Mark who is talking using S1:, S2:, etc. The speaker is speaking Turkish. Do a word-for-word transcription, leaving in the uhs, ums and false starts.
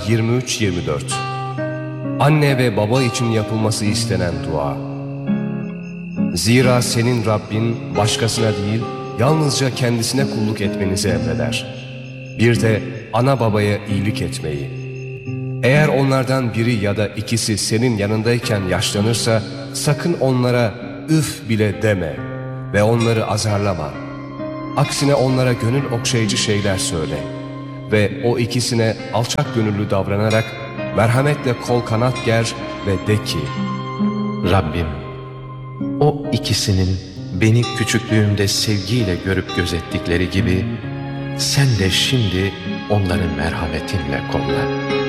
S1: yirmi üç yirmi dört. Anne ve baba için yapılması istenen dua. Zira senin Rabbin başkasına değil, yalnızca kendisine kulluk etmenizi emreder. Bir de ana babaya iyilik etmeyi. Eğer onlardan biri ya da ikisi senin yanındayken yaşlanırsa, sakın onlara üf bile deme ve onları azarlama. Aksine onlara gönül okşayıcı şeyler söyle ve o ikisine alçak gönüllü davranarak merhametle kol kanat ger ve de ki:
S2: Rabbim, o ikisinin beni küçüklüğümde sevgiyle görüp gözettikleri gibi sen de şimdi onları merhametinle kolla.